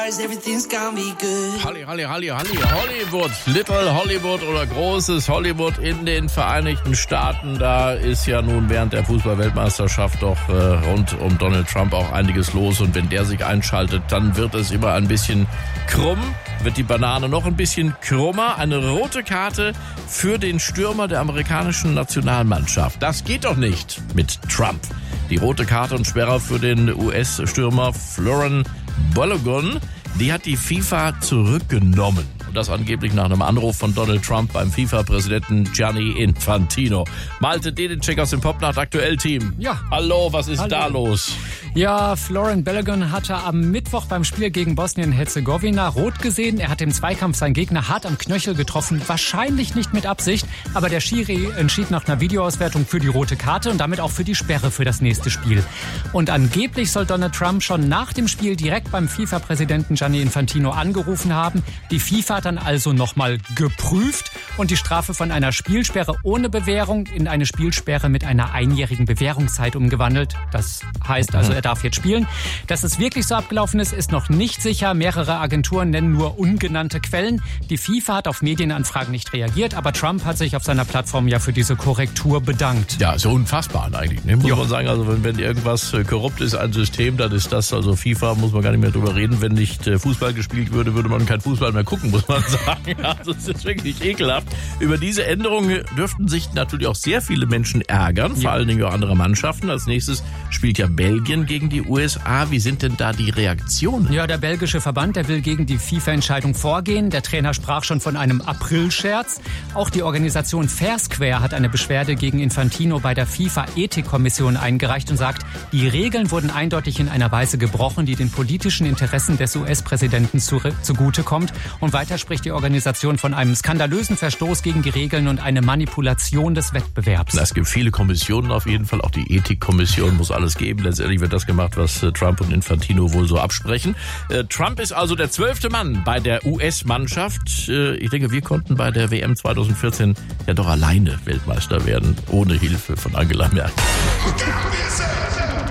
stars, everything's gonna be good. Hollywood. Little Hollywood oder großes Hollywood in den Vereinigten Staaten. Da ist ja nun während der Fußball-Weltmeisterschaft doch rund um Donald Trump auch einiges los. Und wenn der sich einschaltet, dann wird es immer ein bisschen krumm. Wird die Banane noch ein bisschen krummer. Eine rote Karte für den Stürmer der amerikanischen Nationalmannschaft. Das geht doch nicht mit Trump. Die rote Karte und Sperre für den US-Stürmer Florent Balogun, die hat die FIFA zurückgenommen. Und das angeblich nach einem Anruf von Donald Trump beim FIFA-Präsidenten Gianni Infantino. Malte Dedicek aus dem Popnacht Aktuell-Team. Ja. Hallo, was ist da los? Ja, Florent Balogun hatte am Mittwoch beim Spiel gegen Bosnien-Herzegowina rot gesehen. Er hat im Zweikampf seinen Gegner hart am Knöchel getroffen. Wahrscheinlich nicht mit Absicht, aber der Schiri entschied nach einer Videoauswertung für die rote Karte und damit auch für die Sperre für das nächste Spiel. Und angeblich soll Donald Trump schon nach dem Spiel direkt beim FIFA-Präsidenten Gianni Infantino angerufen haben. Die FIFA hat dann also nochmal geprüft und die Strafe von einer Spielsperre ohne Bewährung in eine Spielsperre mit einer einjährigen Bewährungszeit umgewandelt. Das heißt also, er darf jetzt spielen. Dass es wirklich so abgelaufen ist, ist noch nicht sicher. Mehrere Agenturen nennen nur ungenannte Quellen. Die FIFA hat auf Medienanfragen nicht reagiert, aber Trump hat sich auf seiner Plattform ja für diese Korrektur bedankt. Ja, ist ja unfassbar eigentlich, ne? Muss man sagen, also wenn irgendwas korrupt ist, ein System, dann ist das, also FIFA, muss man gar nicht mehr drüber reden. Wenn nicht Fußball gespielt würde, würde man kein Fußball mehr gucken, muss man sagen. Also es ist wirklich ekelhaft. Über diese Änderung dürften sich natürlich auch sehr viele Menschen ärgern, vor allen Dingen auch andere Mannschaften. Als nächstes spielt ja Belgien gegen die USA. Wie sind denn da die Reaktionen? Ja, der belgische Verband, der will gegen die FIFA-Entscheidung vorgehen. Der Trainer sprach schon von einem Aprilscherz. Auch die Organisation Fair Square hat eine Beschwerde gegen Infantino bei der FIFA-Ethikkommission eingereicht und sagt, die Regeln wurden eindeutig in einer Weise gebrochen, die den politischen Interessen des US-Präsidenten zugutekommt. Und weiter spricht die Organisation von einem skandalösen Verstoß gegen die Regeln und eine Manipulation des Wettbewerbs. Es gibt viele Kommissionen auf jeden Fall. Auch die Ethikkommission muss alles geben. Letztendlich wird das gemacht, was Trump und Infantino wohl so absprechen. Trump ist also der 12. Mann bei der US-Mannschaft. Ich denke, wir konnten bei der WM 2014 ja doch alleine Weltmeister werden, ohne Hilfe von Angela Merkel.